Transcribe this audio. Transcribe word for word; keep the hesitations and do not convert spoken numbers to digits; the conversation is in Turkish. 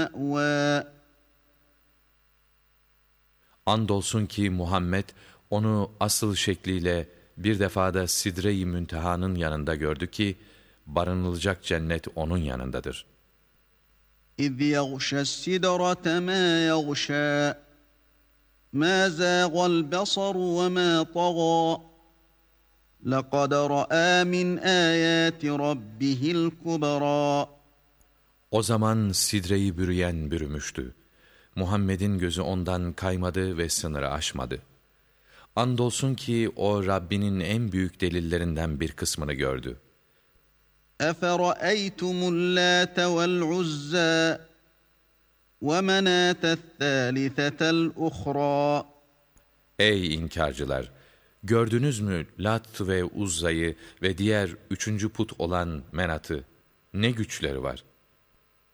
مَأْوَى Andolsun ki Muhammed onu asıl şekliyle bir defada Sidre-i Münteha'nın yanında gördü ki barınılacak cennet onun yanındadır. اِذْ يَغْشَى السِّدْرَةَ مَا يَغْشَى مَا زَاغَ الْبَصَرُ وَمَا طَغَى لَقَدْ رَأَى مِنْ آيَاتِ رَبِّهِ الْكُبْرَى O zaman sidreyi bürüyen bürümüştü. Muhammed'in gözü ondan kaymadı ve sınırı aşmadı. Andolsun ki o Rabbinin en büyük delillerinden bir kısmını gördü. اَفَرَأَيْتُمُ اللَّاتَ وَالْعُزَّى وَمَنَاةَ الثَّالِثَةَ الْأُخْرَى Ey inkarcılar! Gördünüz mü Lat ve Uzza'yı ve diğer üçüncü put olan Menat'ı? Ne güçleri var!